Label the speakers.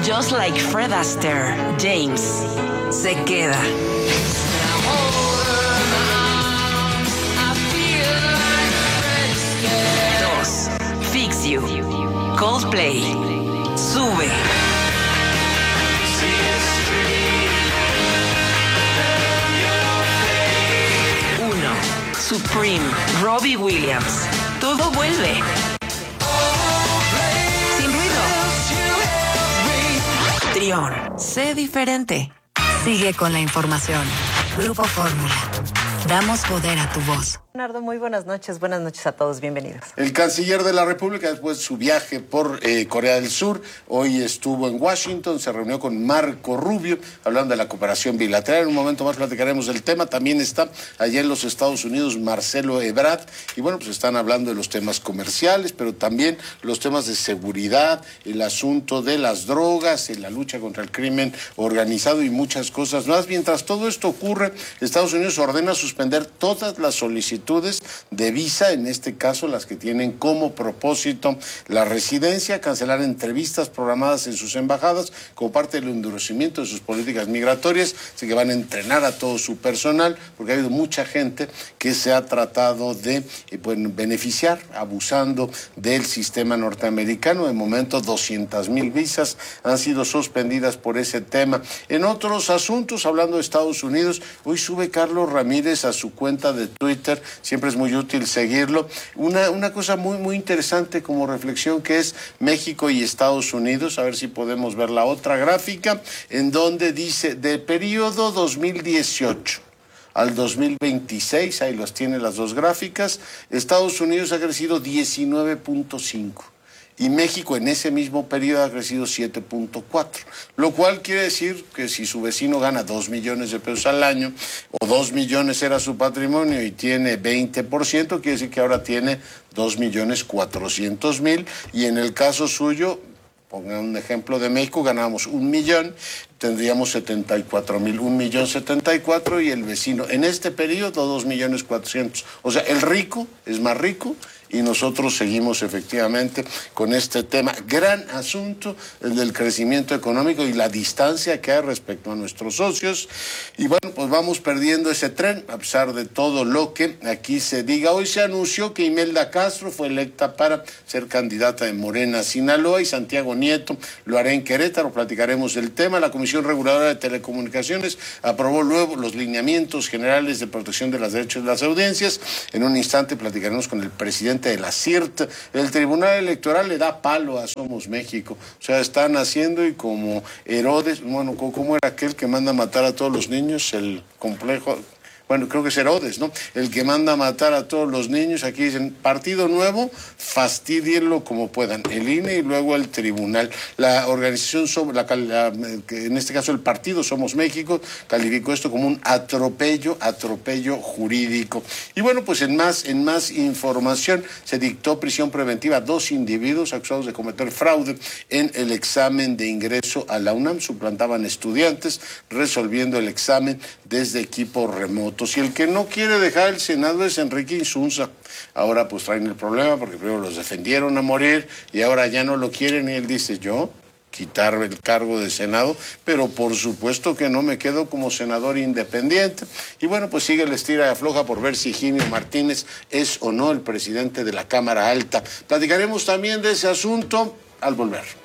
Speaker 1: Just like Fred Astaire, James se queda. 2. Fix You, Coldplay, sube. 1. Supreme, Robbie Williams, todo vuelve. Sin ruido. Trión, sé diferente.
Speaker 2: Sigue con la información. Grupo Fórmula. Damos poder a tu voz.
Speaker 3: Leonardo, muy buenas noches a todos, bienvenidos.
Speaker 4: El canciller de la República, después de su viaje por Corea del Sur, hoy estuvo en Washington, se reunió con Marco Rubio, hablando de la cooperación bilateral. En un momento más platicaremos del tema. También está allá en los Estados Unidos Marcelo Ebrard, y bueno, pues están hablando de los temas comerciales, pero también los temas de seguridad, el asunto de las drogas, la lucha contra el crimen organizado y muchas cosas más. Mientras todo esto ocurre, Estados Unidos ordena suspender todas las solicitudes de visa, en este caso las que tienen como propósito la residencia, cancelar entrevistas programadas en sus embajadas como parte del endurecimiento de sus políticas migratorias. Así que van a entrenar a todo su personal, porque ha habido mucha gente que se ha tratado de beneficiar abusando del sistema norteamericano. De momento 200,000 visas han sido suspendidas por ese tema. En otros asuntos, hablando de Estados Unidos, hoy sube Carlos Ramírez a su cuenta de Twitter, siempre es muy útil seguirlo, una cosa muy interesante como reflexión, que es México y Estados Unidos. A ver si podemos ver la otra gráfica, en donde dice, de periodo 2018 al 2026, ahí los tiene las dos gráficas, Estados Unidos ha crecido 19.5. y México en ese mismo periodo ha crecido 7.4, lo cual quiere decir que si su vecino gana 2 millones de pesos al año, o 2 millones era su patrimonio y tiene 20%, quiere decir que ahora tiene 2.400.000, y en el caso suyo, pongan un ejemplo de México, ganamos 1 millón, tendríamos 74,000, 1,074,000, y el vecino en este periodo 2,400,000. O sea, el rico es más rico y nosotros seguimos efectivamente con este tema. Gran asunto, el del crecimiento económico y la distancia que hay respecto a nuestros socios. Y bueno, pues vamos perdiendo ese tren, a pesar de todo lo que aquí se diga. Hoy se anunció que Imelda Castro fue electa para ser candidata de Morena Sinaloa, y Santiago Nieto lo hará en Querétaro. Platicaremos del tema. La Comisión Reguladora de Telecomunicaciones aprobó luego los lineamientos generales de protección de los derechos de las audiencias. En un instante platicaremos con el presidente de la CIRT. El Tribunal Electoral le da palo a Somos México. O sea, están haciendo, y como Herodes, bueno, ¿cómo era aquel que manda a matar a todos los niños? El complejo... Bueno, creo que es Herodes, ¿no? El que manda a matar a todos los niños. Aquí dicen, partido nuevo, fastidienlo como puedan. El INE y luego el tribunal. La organización, en este caso el partido Somos México, calificó esto como un atropello jurídico. Y bueno, pues en más información, se dictó prisión preventiva a 2 individuos acusados de cometer fraude en el examen de ingreso a la UNAM. Suplantaban estudiantes resolviendo el examen desde equipos remotos. Y el que no quiere dejar el Senado es Enrique Insunza. Ahora pues traen el problema, porque primero los defendieron a morir y ahora ya no lo quieren, y él dice, yo quitar el cargo de Senado, pero por supuesto que no me quedo como senador independiente. Y bueno, pues sigue el estira y afloja por ver si Higinio Martínez es o no el presidente de la Cámara Alta. Platicaremos también de ese asunto al volver.